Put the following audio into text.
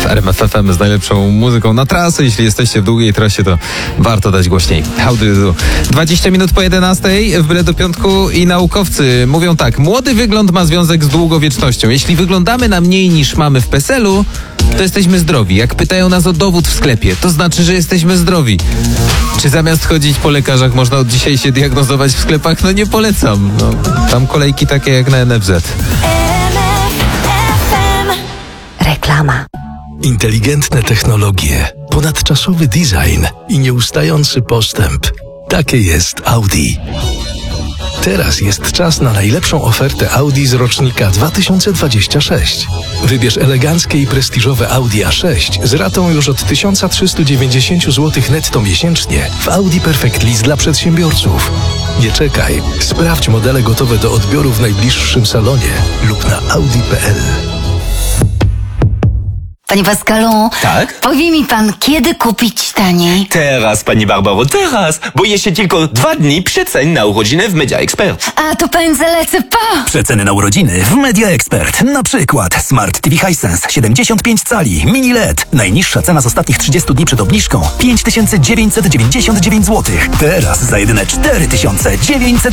w RMF FM z najlepszą muzyką na trasę. Jeśli jesteście w długiej trasie, to warto dać głośniej. How do you do? 20 minut po 11 wbrew do piątku i naukowcy mówią tak. Młody wygląd ma związek z długowiecznością. Jeśli wyglądamy na mniej niż mamy w PESEL-u, to jesteśmy zdrowi. Jak pytają nas o dowód w sklepie, to znaczy, że jesteśmy zdrowi. Czy zamiast chodzić po lekarzach można od dzisiaj się diagnozować w sklepach? No nie polecam. Tam kolejki takie jak na NFZ. Reklama. Inteligentne technologie, ponadczasowy design i nieustający postęp. Takie jest Audi. Teraz jest czas na najlepszą ofertę Audi z rocznika 2026. Wybierz eleganckie i prestiżowe Audi A6 z ratą już od 1390 zł netto miesięcznie w Audi Perfect Lease dla przedsiębiorców. Nie czekaj, sprawdź modele gotowe do odbioru w najbliższym salonie lub na audi.pl. Panie Pascalu, Tak? powie mi pan, kiedy kupić taniej? Teraz, pani Barbaro, teraz! Boję się tylko 2 dni przecen na urodziny w Media Expert. A to pan zalecę pa! Przeceny na urodziny w Media Expert. Na przykład Smart TV Hisense 75 cali, mini LED. Najniższa cena z ostatnich 30 dni przed obniżką 5999 zł. Teraz za jedyne 4999